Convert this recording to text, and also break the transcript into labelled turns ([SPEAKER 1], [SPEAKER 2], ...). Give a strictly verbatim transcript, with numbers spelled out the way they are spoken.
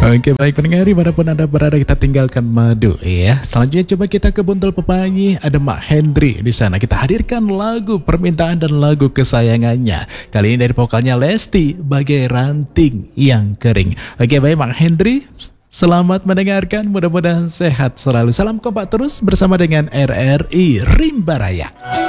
[SPEAKER 1] Oke baik pendengar dimanapun Anda berada, kita tinggalkan madu ya. Selanjutnya coba kita ke Buntel Pepangi, ada Mak Hendri di sana. Kita hadirkan lagu permintaan dan lagu kesayangannya. Kali ini dari vokalnya Lesti, Bagai Ranting yang Kering. Oke baik Mak Hendri, selamat mendengarkan, mudah-mudahan sehat selalu. Salam kompak terus bersama dengan R R I Rimba Raya.